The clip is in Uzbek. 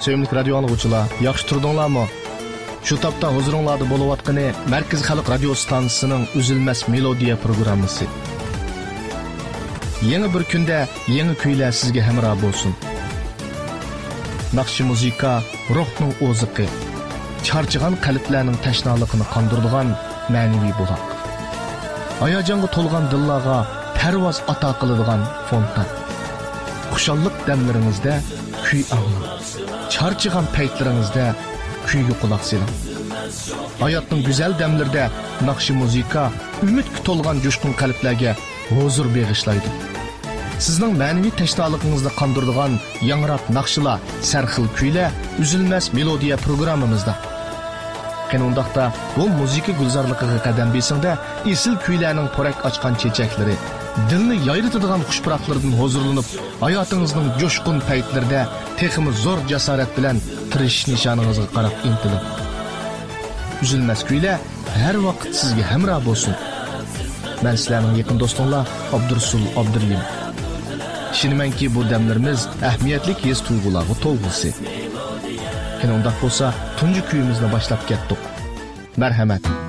Sevimli radio anlıqçılar, yaxşı turdunlarmı? Şu tapda huzuringlarda bo'layotgani Markaz Xalq radio stansiyasining Uzilmas melodiya programmasi. Yangi bir kunda yangi kuylar sizga hamroh bo'lsin. Naqshi muzika ruhning o'ziqi, charchigan qalblarning tashnaligini qondiradigan ma'naviy buloq. Hayajonga to'lgan dillarga parvoz ato qiladigan fontan. Xushallik damlaringizda kuy anglang. Charchigan paytlaringizda kuyga quloq soling. Hayotning go'zal damlarida naqshi muzika umidga to'lgan jo'shqin qalblarga huzur bag'ishlaydi. Sizning ma'naviy tashnoligingizni qondiradigan yangrab naqshlar, sarxil kuylar Uzilmas melodiya programmamizda. Qanundaqda bu muzika gulzorligiga qadam besingda esil kuylarning porak ochgan chechaklari, dilni yayritadigan xushpuroqlardan huzurlanib, hayotingizning jo'shqin paytlarida texmi zo'r jasorat bilan tirish nishoningizga qarab intiling. Uzilmas kuylar har vaqt sizga hamroh bo'lsin. Men sizlarning yaqin do'stinglar Abdursul Abduriyim. Ishonmanki bu damlarimiz ahamiyatli his tuyg'ularga to'lg'isi. Qanday bo'lsa, tunji kuyimizni boshlab ketdik. Marhamat.